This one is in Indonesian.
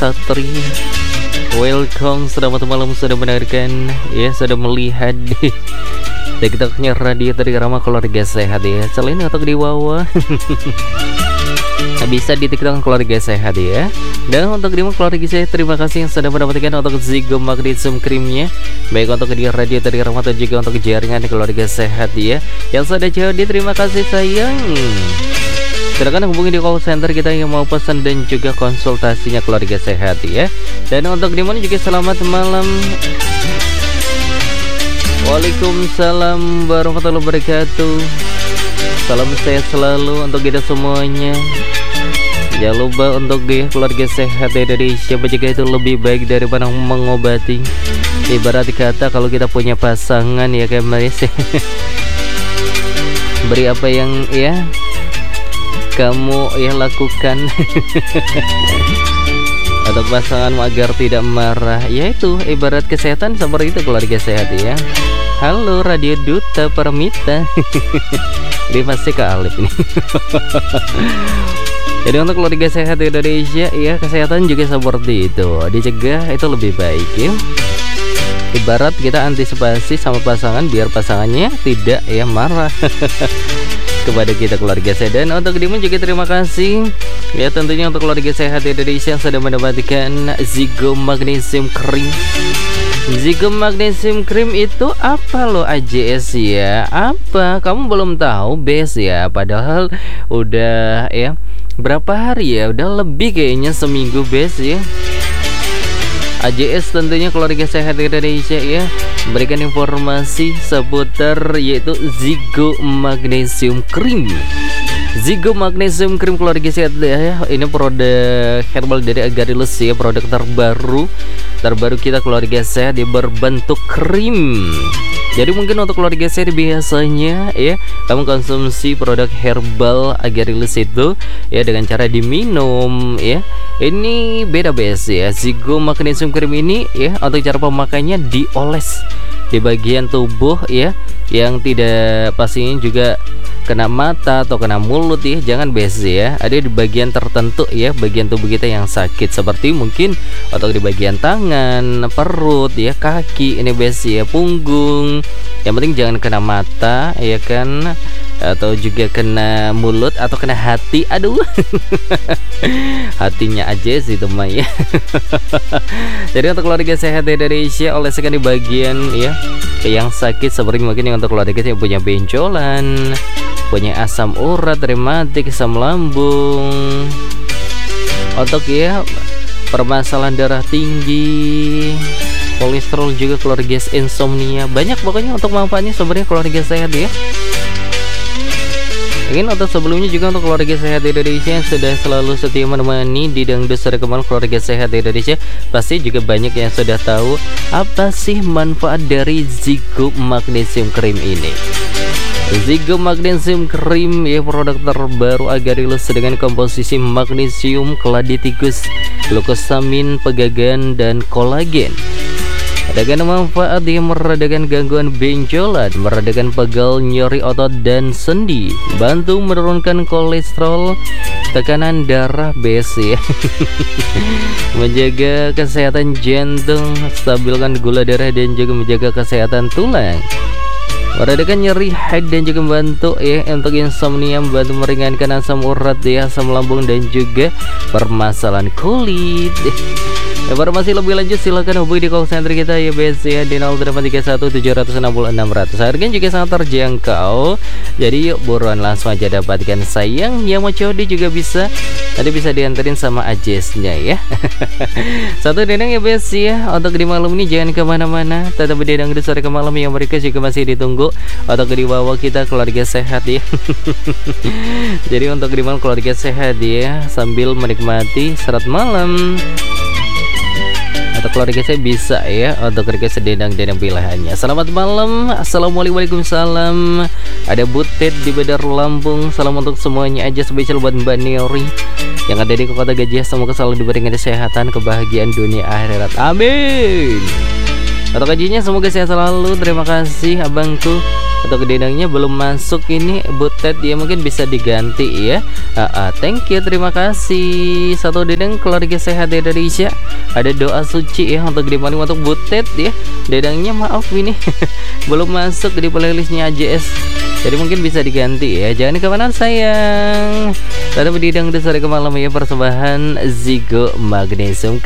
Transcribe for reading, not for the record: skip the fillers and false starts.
Satria. Welcome, selamat malam, sudah mendengarkan ya, sudah melihat di TikToknya Radio Trirama Keluarga Sehat ya. Selain untuk di bawah bisa di TikTok Keluarga Sehat ya. Dan untuk di Keluarga Sehat, terima kasih yang sudah mendapatkan untuk Zigo Magnesium Creamnya, baik untuk di Radio Trirama atau juga untuk jaringan Keluarga Sehat ya. Yang sudah jadi, terima kasih sayang. Silakan hubungi di call center kita yang mau pesan dan juga konsultasinya Keluarga Sehat ya. Dan untuk di mana juga selamat malam. Waalaikumsalam warahmatullahi wabarakatuh. Salam sehat selalu untuk kita semuanya. Jangan lupa untuk Keluarga Sehat Indonesia, menjaga itu lebih baik daripada mengobati. Ibarat kata kalau kita punya pasangan ya kayak Maris, beri apa yang ya kamu ya lakukan untuk pasanganmu agar tidak marah, yaitu ibarat kesehatan seperti itu Keluarga Sehat ya. Halo Radio Duta Permita. Dia pasti ke Alif ini. Jadi untuk Keluarga Sehat Indonesia ya, kesehatan juga seperti itu, dicegah itu lebih baik ya. Ibarat kita antisipasi sama pasangan biar pasangannya tidak ya marah kepada kita Keluarga Sehat. Dan untuk Dimun juga terima kasih ya, tentunya untuk Keluarga Sehat Indonesia yang sudah mendapatkan Zigo Magnesium Cream. Zigo Magnesium Cream itu apa lo AJS ya? Apa? Kamu belum tahu bes ya? Padahal udah ya berapa hari ya? Udah lebih kayaknya seminggu bes ya. AJS tentunya Keluarga Sehat Indonesia ya, memberikan informasi seputar yaitu Zigo Magnesium Cream. Zigo Magnesium Cream Keluarga Sehat ya, ini produk herbal dari Agarylus ya, produk terbaru kita Keluarga Sehat di berbentuk krim. Jadi mungkin untuk Keluarga Sehat biasanya ya kamu konsumsi produk herbal Agarylus itu ya dengan cara diminum ya. Ini beda bes ya. Zigo Magnesium Cream ini ya untuk cara pemakaiannya dioles di bagian tubuh ya, yang tidak pastinya juga kena mata atau kena mulut ya, jangan bes ya. Ada di bagian tertentu ya, bagian tubuh kita yang sakit, seperti mungkin atau di bagian tangan, perut ya, kaki ini bes ya, punggung. Yang penting jangan kena mata ya kan, atau juga kena mulut atau kena hati. Aduh. Hatinya aja sih teman ya. Jadi untuk Keluarga Sehat Indonesia, oleskan di bagian ya yang sakit, seperti mungkin yang untuk keluarga yang punya benjolan, punya asam urat, rematik, asam lambung, untuk ya permasalahan darah tinggi, kolesterol juga Keluarga, insomnia, banyak pokoknya untuk manfaatnya sebenarnya Keluarga Sehat ya. Ingin untuk sebelumnya juga untuk Keluarga Sehat Indonesia yang sudah selalu setia menemani di Dangdut Rekaman Keluarga Sehat Indonesia, pasti juga banyak yang sudah tahu apa sih manfaat dari Zigo Magnesium Cream ini. Zigo Magnesium Cream ya, produk terbaru Agarylus dengan komposisi magnesium, keladi tikus, glukosamin, pegagan, dan kolagen. Dengan manfaat yang meredakan gangguan benjolan, meredakan pegal, nyeri otot dan sendi, bantu menurunkan kolesterol, tekanan darah besi, menjaga kesehatan jantung, stabilkan gula darah dan juga menjaga kesehatan tulang, meredakan nyeri head dan juga membantu ya untuk insomnia, membantu meringankan asam urat ya, asam lambung dan juga permasalahan kulit. Informasi lebih lanjut silahkan hubungi di call center kita ya bes ya di 0831 766 600. Harganya juga sangat terjangkau, jadi yuk buruan langsung aja dapatkan sayang. Yang mau COD juga bisa, nanti bisa dianterin sama ajesnya ya. Satu denang ya bes ya. Untuk di malam ini jangan kemana-mana, tetap di Dangdut sore ke malam yang mereka juga masih ditunggu untuk di bawah kita Keluarga Sehat ya. Jadi untuk di malam Keluarga Sehat ya, sambil menikmati serat malam atau Keluarga saya bisa ya untuk request sedendang-dendang pilihannya. Selamat malam, assalamualaikum, salam. Ada Butet di Bedar Lampung, salam untuk semuanya aja, spesial buat Mbak Neori yang ada di Kota Gajah. Semoga selalu diberikan kesehatan, kebahagiaan dunia akhirat, amin. Untuk gajinya semoga sehat selalu. Terima kasih abangku. Untuk dedangnya belum masuk ini butet, dia mungkin bisa diganti ya. Thank you, terima kasih. Satu dedang keluarga sehat di Indonesia. Ada doa suci ya untuk dimari untuk butet ya. Dedangnya maaf ini belum masuk di playlistnya AJS. Jadi mungkin bisa diganti ya. Jangan kemana sayang. Tetap di Dangdut Sore ke Malam ya, persembahan Zigo Magnesium.